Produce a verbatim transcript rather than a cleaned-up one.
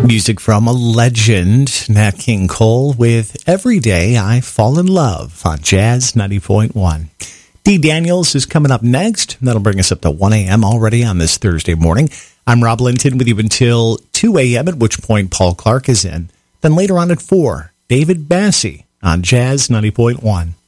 Music from a legend, Nat King Cole, with Every Day I Fall in Love on Jazz ninety point one. Dee Daniels is coming up next. That'll bring us up to one a.m. already on this Thursday morning. I'm Rob Linton with you until two a.m., at which point Paul Clark is in. Then later on at four, David Bassey on Jazz ninety point one.